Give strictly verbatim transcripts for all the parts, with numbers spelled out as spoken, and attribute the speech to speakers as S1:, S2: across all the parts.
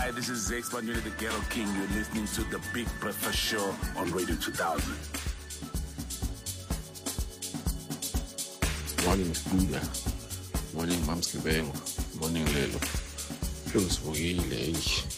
S1: Hi, this is Zex Manuel, the Ghetto King. You're listening to The Big Breakfast Show on Radio two thousand.
S2: Morning, Studia. Morning, Mamski Morning, Lelo. Feels Vogile.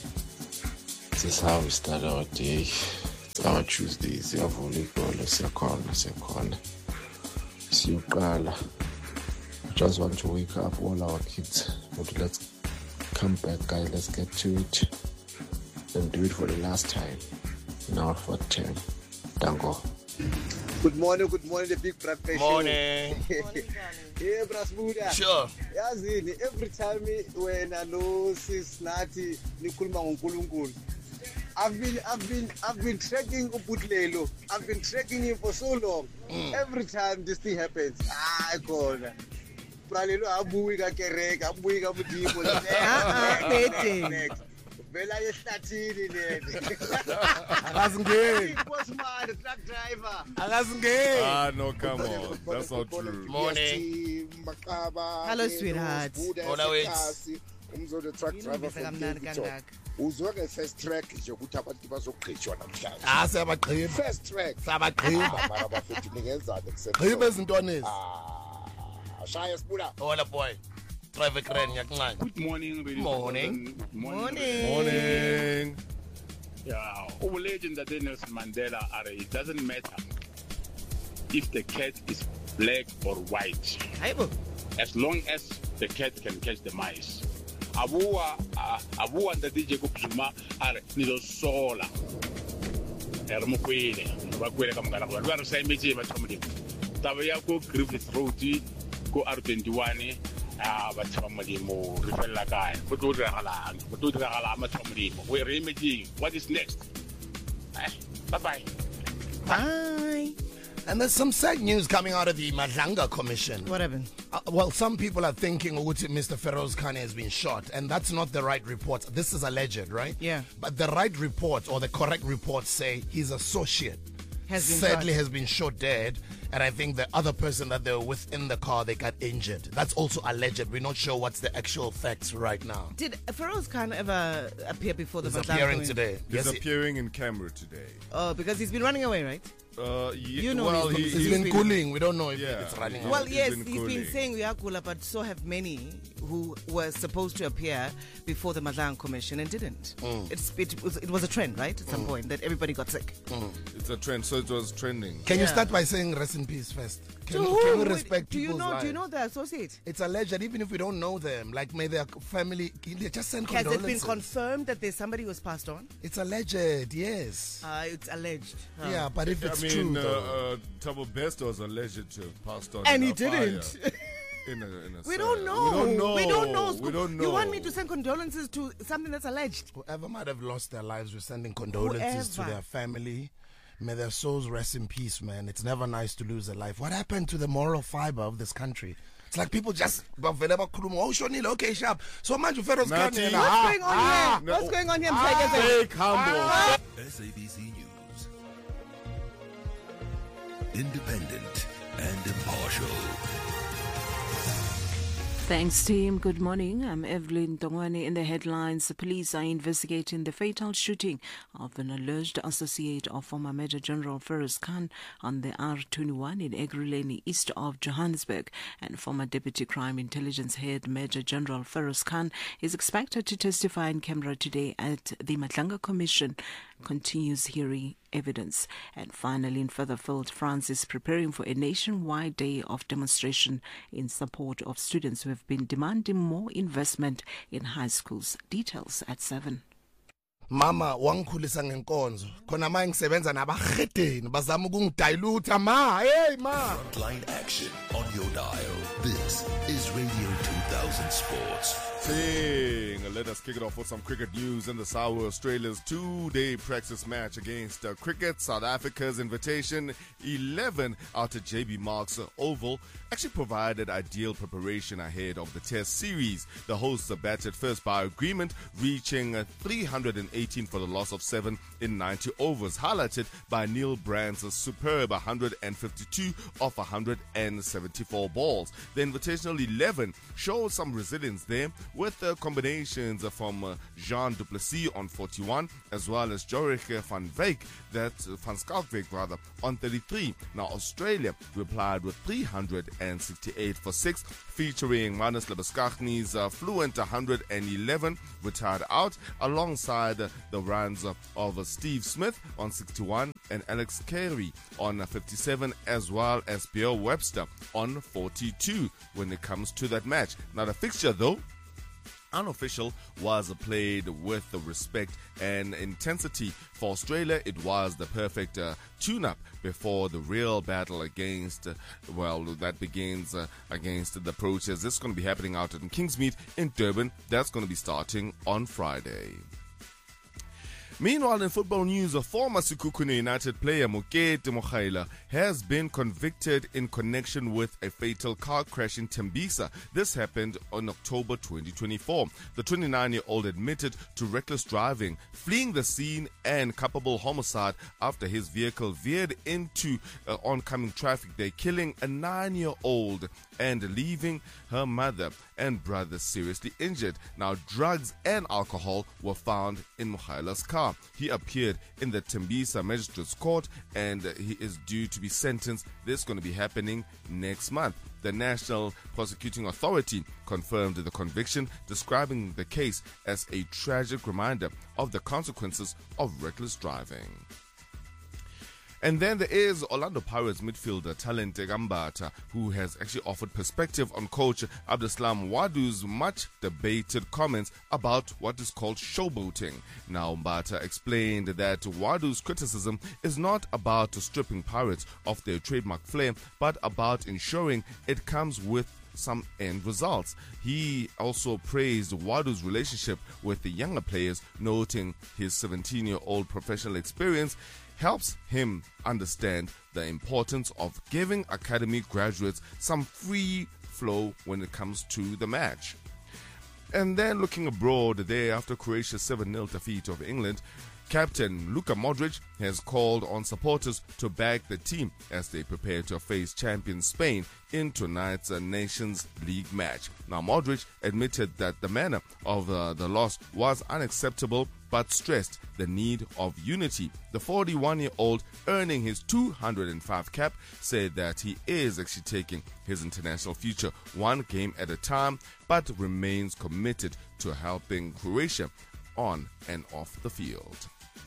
S2: This is how we start our day. It's our Tuesday. Siyavula, siyakhona, siyakhona. Siyuqala. I just want to wake up all our kids. But let's come back, guys. Let's get to it. And do it for the last time. Now for ten. Dango.
S3: Good morning, good morning, the Big Breakfast Show.
S4: Morning.
S3: Yeah, Brasmuda.
S4: Sure.
S3: Yazini, every time when I know sis Nati Nikulma Unkulunkul, I've been I've been I've been tracking Uputlelo. I've been tracking him for so long. Mm. Every time this thing happens, I call. Pralelo abuika kereka, abuika mudipo. Next. Vela yehlathini nene.
S4: Akazingeni.
S3: Postman, truck driver.
S4: Akazingeni.
S5: Ah, no, come on. That's not true.
S4: Morning.
S6: Hello, sweetheart.
S4: Hola, wait.
S7: Umzo the truck driver from Davidson. Uzweke first track nje ukuthi abantu bazogqitshwa namhlanje.
S4: Ah, siyabagqiba.
S7: First track.
S4: Siyabagqiba.
S7: Mara bafethu ningenzani kusebenza.
S4: Gqiba ezintweni ezi.
S7: Ah, shaya sibula.
S4: Hola boy. Driver crane ngiyakuncane.
S8: Good morning, really.
S4: Morning.
S6: Morning.
S5: Morning.
S8: Yeah, our legend that Nelson Mandela are, it doesn't matter if the cat is black or white,
S6: Hayibo.
S8: as long as the cat can catch the mice. Abuwa abuwa ndadije kupzuma are nizo sola. Ero mokwele, bakwele kamngala kwa. Lwa risa imeje bathomudi. Taba ya ko Griffith Road ko R twenty-one ah batho modimo re fella kae go tlo dira galang go tlo dira gala matho modimo we re imaging what is next. Bye bye.
S6: Bye.
S4: And there's some sad news coming out of the Madlanga Commission.
S6: What happened?
S4: Uh, well, some people are thinking Uguti, Mister Feroz Khan has been shot, and that's not the right report. This is alleged, right?
S6: Yeah.
S4: But the right report, or the correct reports, say his associate
S6: Has been
S4: sadly
S6: shot.
S4: has been shot dead, and I think the other person that they were with in the car, they got injured. That's also alleged. We're not sure what's the actual facts right now.
S6: Did Feroz Khan ever appear before the
S4: He's
S6: Madlanga
S4: appearing
S6: Commission?
S4: today.
S5: He's
S4: Yes, he-
S5: appearing in camera today.
S6: Oh, because he's been running away, right?
S5: Uh, ye-
S6: You know
S5: well,
S6: he's-
S5: he,
S4: he's
S6: he's
S4: been
S6: been-
S4: cooling. We don't know if
S5: Yeah.
S4: it's running
S5: Yeah.
S4: out.
S6: Well,
S5: he's
S6: yes,
S5: been
S6: he's been
S5: cooling.
S6: saying we are cooler, but so have many who were supposed to appear before the Madlanga Commission and didn't.
S5: Mm.
S6: It's it was it was a trend, right? At some point that everybody got sick.
S5: It's a trend, so it was trending.
S4: Can you
S6: Yeah.
S4: start by saying rest in peace first? Can,
S6: To
S4: can
S6: whom?
S4: we respect
S6: do you
S4: people's
S6: know?
S4: lives?
S6: Do you know the associate?
S4: It's alleged, even if we don't know them, like may their family they just send
S6: Has it been
S4: condolences.
S6: confirmed that there's somebody who was passed on?
S4: It's alleged, yes.
S6: Uh, it's alleged. Uh,
S4: Yeah, but if
S5: I
S4: it's
S5: mean,
S4: true,
S5: uh,
S4: though.
S5: uh, Tabo Best was alleged to have passed on.
S6: And
S5: in
S6: he
S5: a fire.
S6: didn't.
S5: In a, in a
S6: We
S5: cell.
S6: don't know.
S5: We don't know.
S6: We don't know.
S5: We don't know.
S6: You want me to send condolences to something that's alleged?
S4: Whoever might have lost their lives, we're sending condolences
S6: Whoever.
S4: to their family. May their souls rest in peace, man. It's never nice to lose a life. What happened to the moral fiber of this country? It's like people just oh shonile, okay, sharp. So much Feroz Khan.
S5: Nati.
S4: yena,
S6: What's
S4: ah,
S6: going on
S4: ah,
S6: here? What's going on here?
S4: ah,
S6: Mthekeze?
S5: Fake humble.
S9: S A B C News. Independent and impartial.
S10: Thanks, team. Good morning. I'm Evelyn Tongwane. In the headlines, the police are investigating the fatal shooting of an alleged associate of former Major General Feroz Khan on the R twenty-one in Ekurhuleni, east of Johannesburg. And former Deputy Crime Intelligence Head Major General Feroz Khan is expected to testify in camera today at the Madlanga Commission continues hearing evidence. And finally, in Furtherfield, France is preparing for a nationwide day of demonstration in support of students who have been demanding more investment in high schools. Details at seven.
S4: Mama wangikhulisa ngenkonzo khona manje ngisebenza nabahedeni bazama ukungidilute ma hey ma
S9: Frontline action on your dial. This is Radio two thousand Sports.
S5: Thing. Let us kick it off with some cricket news in the Sawa. Australia's two-day practice match against uh, cricket. South Africa's invitation, eleven out of J B Marks Oval, actually provided ideal preparation ahead of the Test series. The hosts batted first by agreement, reaching uh, three hundred eighteen for the loss of seven in ninety overs, highlighted by Neil Brand's superb one hundred fifty-two off one hundred seventy-four balls. The invitational eleven showed some resilience there with a combination contributions from uh, Jean Duplessis on forty-one, as well as Jorik van Wyk, that uh, van Schalkwyk rather, on thirty-three. Now Australia replied with three hundred sixty-eight for six, featuring Manus Labuschagney's uh, fluent one hundred eleven, retired out, alongside uh, the runs uh, of uh, Steve Smith on sixty-one and Alex Carey on uh, fifty-seven, as well as Pierre Webster on forty-two when it comes to that match. Now the fixture, though, unofficial, was played with the respect and intensity. For Australia, it was the perfect uh, tune-up before the real battle against, uh, well, that begins uh, against the Proteas. This is going to be happening out in Kingsmead in Durban. That's going to be starting on Friday. Meanwhile, in football news, a former Sekhukhune United player, Mokete Mokgaila, has been convicted in connection with a fatal car crash in Tembisa. This happened on October twenty twenty-four. The twenty-nine-year-old admitted to reckless driving, fleeing the scene, and culpable homicide after his vehicle veered into uh, oncoming traffic there, killing a nine-year-old and leaving her mother and brother seriously injured. Now, drugs and alcohol were found in Mokhaila's car. He appeared in the Tembisa Magistrates Court and he is due to be sentenced. This is going to be happening next month. The National Prosecuting Authority confirmed the conviction, describing the case as a tragic reminder of the consequences of reckless driving. And then there is Orlando Pirates midfielder Talente Gambata, who has actually offered perspective on coach Abdeslam Wadu's much debated comments about what is called showboating. Now, Mbata explained that Wadu's criticism is not about stripping Pirates of their trademark flair, but about ensuring it comes with some end results. He also praised Wadu's relationship with the younger players, noting his seventeen-year-old professional experience helps him understand the importance of giving academy graduates some free flow when it comes to the match. And then looking abroad, the day after Croatia's seven nil defeat of England, Captain Luka Modric has called on supporters to back the team as they prepare to face champion Spain in tonight's uh, Nations League match. Now, Modric admitted that the manner of uh, the loss was unacceptable, but stressed the need of unity. The forty-one-year-old, earning his two hundred five cap, said that he is actually taking his international future one game at a time, but remains committed to helping Croatia on and off the field.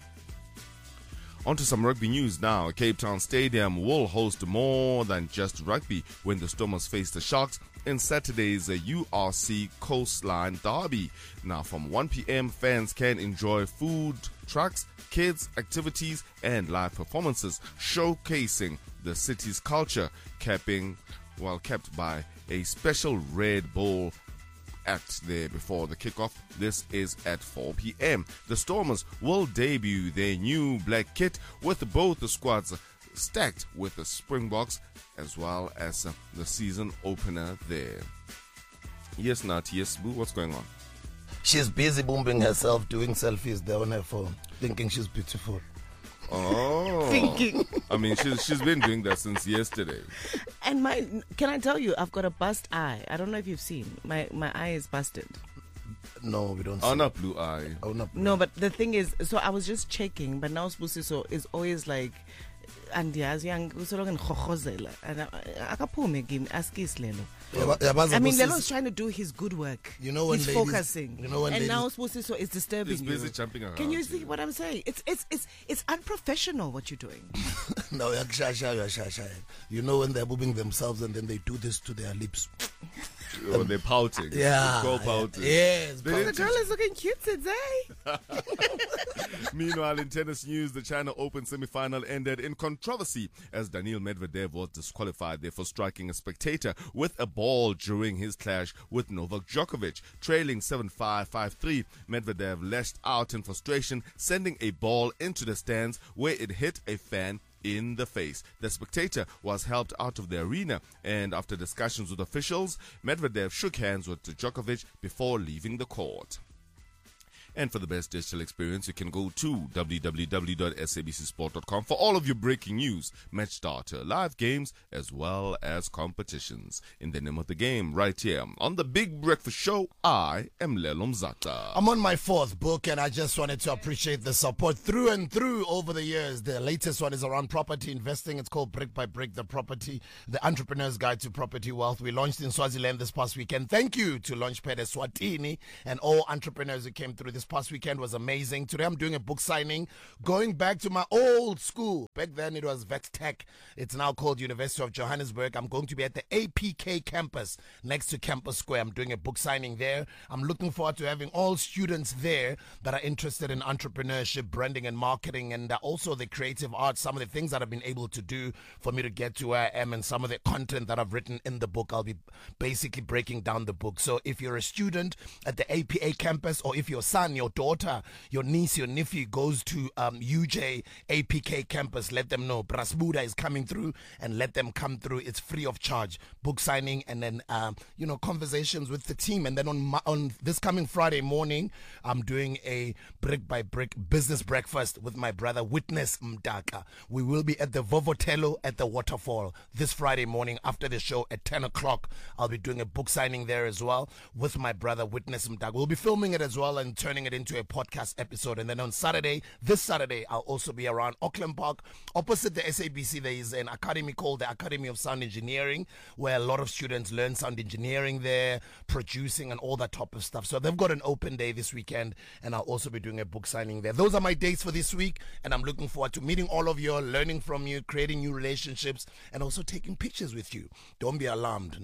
S5: On to some rugby news now. Cape Town Stadium will host more than just rugby when the Stormers face the Sharks in Saturday's U R C Coastline Derby. Now, from one p.m., fans can enjoy food trucks, kids, activities, and live performances showcasing the city's culture, capping, well, kept by a special Red Bull act there before the kickoff. This is at four p.m. The Stormers will debut their new black kit with both the squads stacked with the Springboks as well as uh, the season opener there. Yes, Nat, yes, Boo, what's going on?
S4: She's busy booming herself, doing selfies there on her phone, thinking she's beautiful.
S5: Oh,
S6: Thinking.
S5: I mean, she's she's been doing that since yesterday.
S6: And my, can I tell you, I've got a bust eye. I don't know if you've seen. My my eye is busted.
S4: No, we don't.
S5: Oh,
S4: see.
S5: not blue eye.
S4: Oh, not blue.
S6: No, but the thing is, so I was just checking, but now Spusiso is always like, andiyazi yang usoloko ngikhokhozela and akaphumi kimi askislelo. I mean, Lelo is trying to do his good work.
S4: You know when
S6: he's
S4: ladies,
S6: focusing.
S4: You know when
S6: and
S4: ladies,
S6: now Spusiso is disturbing
S5: He's busy
S6: you.
S5: jumping around.
S6: Can you see what I'm saying? It's it's it's it's unprofessional what you're doing.
S4: no, you know when they're moving themselves and then they do this to their lips.
S5: Or they're pouting.
S4: Yeah.
S5: Go pouting.
S4: Yes.
S5: They
S6: The girl is looking cute today.
S5: Meanwhile, in tennis news, the China Open semi-final ended in controversy as Daniil Medvedev was disqualified there for striking a spectator with a ball during his clash with Novak Djokovic. Trailing seven five, five three, Medvedev lashed out in frustration, sending a ball into the stands where it hit a fan in the face. The spectator was helped out of the arena, and after discussions with officials, Medvedev shook hands with Djokovic before leaving the court. And for the best digital experience, you can go to w w w dot s a b c sport dot com for all of your breaking news, match data, live games, as well as competitions. In the name of the game, right here on the Big Breakfast Show, I am Lelo Mzata.
S4: I'm on my fourth book, and I just wanted to appreciate the support through and through over the years. The latest one is around property investing. It's called Brick by Brick, the property, the entrepreneur's guide to property wealth. We launched in Swaziland this past weekend. Thank you to Launchpad Eswatini and all entrepreneurs who came through. This past weekend was amazing. Today I'm doing a book signing, going back to my old school. Back then it was Vet Tech. It's now called University of Johannesburg. I'm going to be at the A P K campus next to Campus Square. I'm doing a book signing there. I'm looking forward to having all students there that are interested in entrepreneurship, branding and marketing, and uh, also the creative arts, some of the things that I've been able to do for me to get to where I am, and some of the content that I've written in the book. I'll be basically breaking down the book. So if you're a student at the A P A campus, or if your son, your daughter, your niece, your nephew goes to um, U J A P K campus, let them know Brasbuda is coming through, and let them come through. It's free of charge. Book signing, and then um, you know, conversations with the team. And then on my, on this coming Friday morning, I'm doing a brick by brick business breakfast with my brother Witness Mdaka. We will be at the Vovotelo at the Waterfall this Friday morning after the show at ten o'clock. I'll be doing a book signing there as well with my brother Witness Mdaka. We'll be filming it as well and turning it into a podcast episode. And then on Saturday, this Saturday, I'll also be around Auckland Park. Opposite the S A B C, there is an academy called the Academy of Sound Engineering, where a lot of students learn sound engineering there, producing and all that type of stuff. So they've got an open day this weekend, and I'll also be doing a book signing there. Those are my dates for this week, and I'm looking forward to meeting all of you, learning from you, creating new relationships, and also taking pictures with you. Don't be alarmed.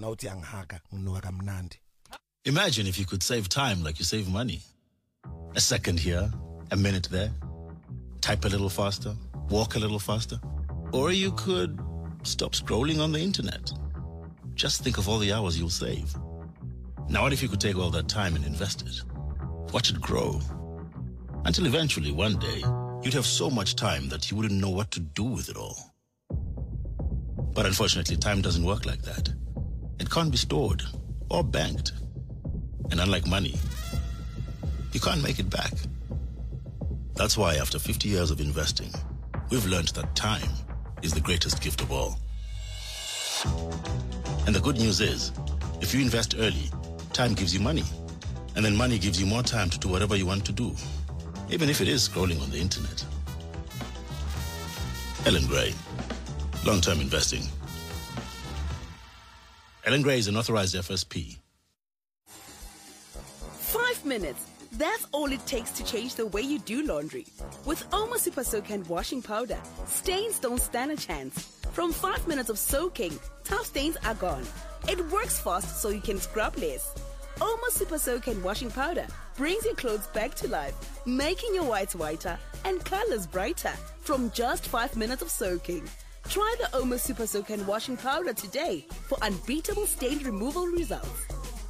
S11: Imagine if you could save time like you save money. A second here, a minute there. Type a little faster, walk a little faster. Or you could stop scrolling on the internet. Just think of all the hours you'll save. Now what if you could take all that time and invest it? Watch it grow. Until eventually, one day, you'd have so much time that you wouldn't know what to do with it all. But unfortunately, time doesn't work like that. It can't be stored or banked. And unlike money, you can't make it back. That's why after fifty years of investing, we've learned that time is the greatest gift of all. And the good news is, if you invest early, time gives you money. And then money gives you more time to do whatever you want to do, even if it is scrolling on the internet. Ellen Gray, long-term investing. Ellen Gray is an authorized F S P.
S12: Five minutes. That's all it takes to change the way you do laundry. With Omo Super Soakant washing powder, stains don't stand a chance. From five minutes of soaking, tough stains are gone. It works fast so you can scrub less. Omo Super Soakant washing powder brings your clothes back to life, making your whites whiter and colors brighter from just five minutes of soaking. Try the Omo Super Soakant washing powder today for unbeatable stain removal results.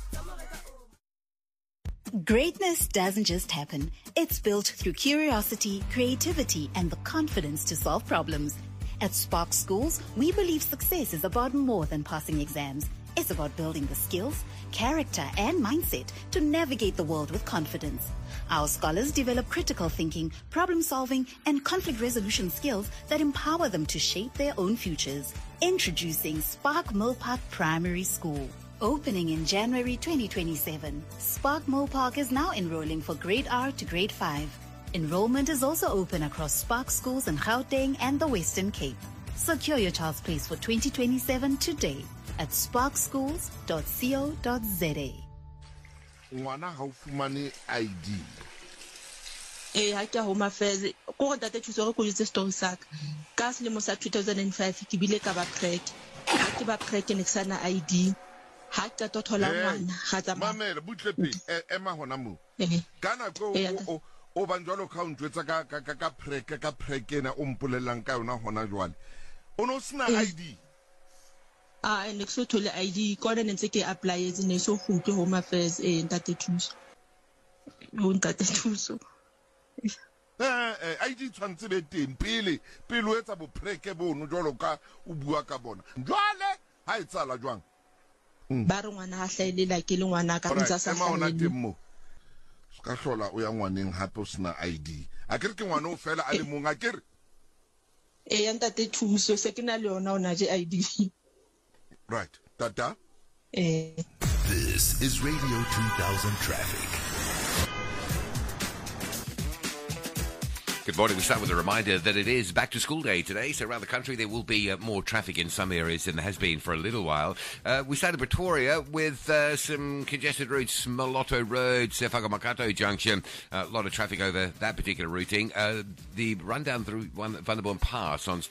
S13: Greatness doesn't just happen. It's built through curiosity, creativity, and the confidence to solve problems. At Spark Schools, we believe success is about more than passing exams. It's about building the skills, character, and mindset to navigate the world with confidence. Our scholars develop critical thinking, problem-solving, and conflict resolution skills that empower them to shape their own futures. Introducing Spark Millpark Primary School. Opening in January twenty twenty-seven, Spark Millpark is now enrolling for grade R to grade five. Enrollment is also open across Spark schools in Gauteng and the Western Cape. Secure your child's place for twenty twenty-seven today at spark schools dot co dot za.
S14: Ngwana ha o fumane I D.
S15: Eh ha ke Home Affairs ko go data thuso re go itse story saka ka selemo sa two thousand five ke bile ka ba crack ha ke ba crack ne sana I D ha ke to thola ngwana ga tsa
S14: mamela butlepe ema hona mo kana go o o banjalo account wetsa ka ka ka prek ka prek ena o mpolelang ka yona hona jwale o no sina I D.
S15: Ah, and so to the I D, ko ne ntse ke apply etse ne so go ke Home Affairs e ntate thuso o ntate thuso
S14: eh eh I D tshwantse be teng pele pele o etsa bo preke bono jalo ka o bua ka bona jwale ha e tsala jwang
S15: ba re ngwana ha hlaelela ke le ngwana ka ntsa sa
S14: ema ona temmo ka hlola o ya ngwaneng hape o sena I D a ke re ke ngwana o fela a le mong a ke re
S15: e ya ntate thuso se ke na le yona o na je I D.
S14: Right, tata.
S15: Eh.
S9: This is Radio two thousand Traffic.
S16: Good morning. We start with a reminder that it is back to school day today. So around the country, there will be uh, more traffic in some areas than there has been for a little while. Uh, we started Pretoria with uh, some congested routes, Moloto Road, Sefako-Makato Junction. A uh, lot of traffic over that particular routing. Uh, the rundown through Vanderborn Pass on State